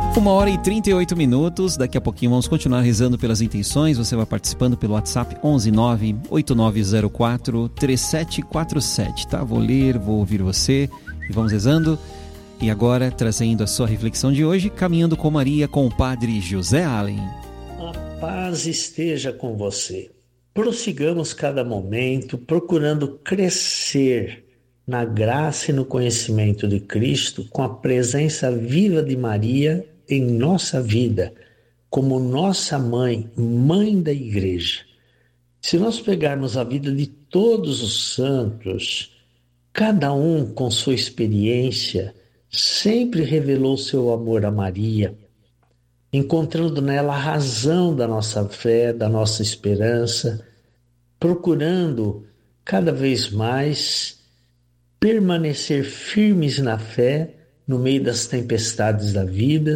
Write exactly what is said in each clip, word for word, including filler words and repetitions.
Uma hora e trinta e oito minutos, daqui a pouquinho vamos continuar rezando pelas intenções. Você vai participando pelo WhatsApp onze nove oito nove zero quatro três sete quatro sete, tá? Vou ler, vou ouvir você e vamos rezando. E agora, trazendo a sua reflexão de hoje, Caminhando com Maria, com o Padre José Allen. A paz esteja com você. Prossigamos cada momento procurando crescer na graça e no conhecimento de Cristo, com a presença viva de Maria em nossa vida, como nossa mãe, mãe da Igreja. Se nós pegarmos a vida de todos os santos, cada um com sua experiência, sempre revelou seu amor a Maria, encontrando nela a razão da nossa fé, da nossa esperança, procurando cada vez mais permanecer firmes na fé no meio das tempestades da vida,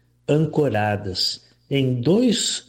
ancoradas em dois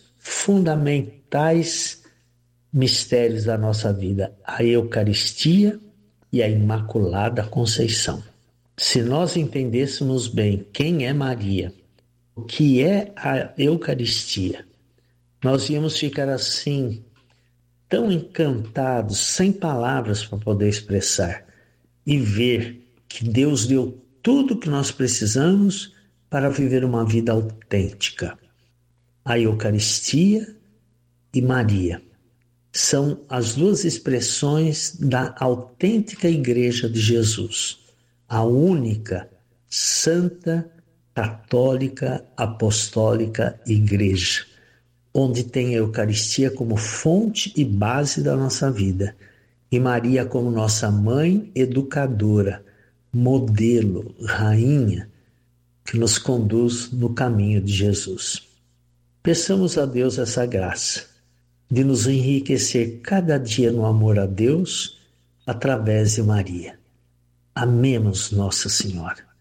fundamentais mistérios da nossa vida, a Eucaristia e a Imaculada Conceição. Se nós entendêssemos bem quem é Maria, o que é a Eucaristia, nós íamos ficar assim, tão encantados, sem palavras para poder expressar, e ver que Deus deu tudo o que nós precisamos para viver uma vida autêntica. A Eucaristia e Maria são as duas expressões da autêntica Igreja de Jesus, a única, santa, católica, apostólica Igreja, onde tem a Eucaristia como fonte e base da nossa vida, e Maria como nossa mãe educadora, modelo, rainha, que nos conduz no caminho de Jesus. Peçamos a Deus essa graça, de nos enriquecer cada dia no amor a Deus, através de Maria. Amemos Nossa Senhora.